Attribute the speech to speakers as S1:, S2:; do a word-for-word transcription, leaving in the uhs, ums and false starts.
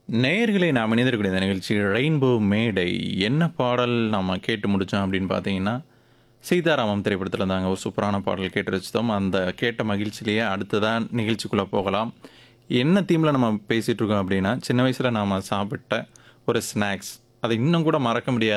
S1: நேயர்களை நாம் இணைந்திருக்கக்கூடிய இந்த நிகழ்ச்சி ரெயின்போ மேடை. என்ன பாடல் நம்ம கேட்டு முடித்தோம் அப்படின்னு பார்த்தீங்கன்னா, சீதாராமம் திரைப்படத்தில் இருந்தாங்க ஒரு சூப்பரான பாடல் கேட்டு வச்சுட்டோம். அந்த கேட்ட மகிழ்ச்சியிலேயே அடுத்ததான் நிகழ்ச்சிக்குள்ளே போகலாம். என்ன தீமில் நம்ம பேசிகிட்டு இருக்கோம் அப்படின்னா, சின்ன வயசில் நாம் சாப்பிட்ட ஒரு ஸ்நாக்ஸ். அதை இன்னும் கூட மறக்க முடியாது.